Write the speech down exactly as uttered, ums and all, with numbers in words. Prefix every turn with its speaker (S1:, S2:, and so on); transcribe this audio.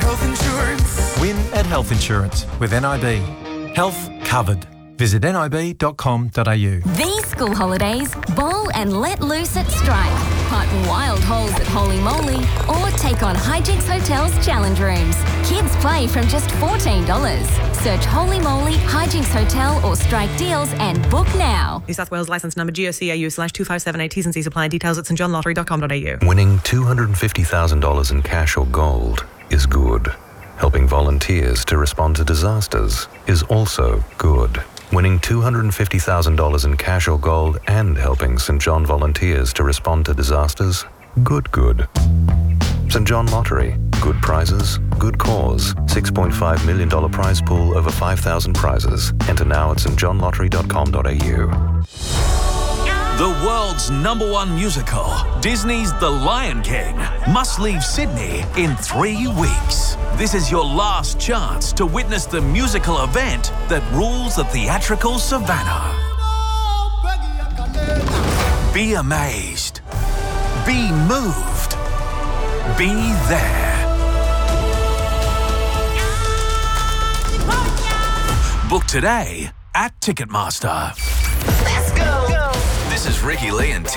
S1: health insurance.
S2: Win at Health Insurance with N I B. Health covered. Visit nib dot com dot a u.
S3: These school holidays, bowl and let loose at Strike. Hunt wild holes at Holy Moly or take on Hijinks Hotel's challenge rooms. Kids play from just fourteen dollars. Search Holy Moly, Hijinks Hotel or Strike deals and book now.
S4: New South Wales licence number G O C A U slash two five seven eight. T's and C's apply. Details at st john lottery dot com dot a u.
S5: Winning two hundred fifty thousand dollars in cash or gold is good. Helping volunteers to respond to disasters is also good. Winning two hundred fifty thousand dollars in cash or gold and helping St John volunteers to respond to disasters, good, good. St John Lottery, good prizes, good cause. six point five million dollars prize pool, over five thousand prizes. Enter now at st john lottery dot com dot a u.
S6: The world's number one musical, Disney's The Lion King, must leave Sydney in three weeks. This is your last chance to witness the musical event that rules the theatrical savannah. Be amazed. Be moved. Be there. Book today at Ticketmaster.
S1: Let's go.
S7: This is Ricky Lee and Tim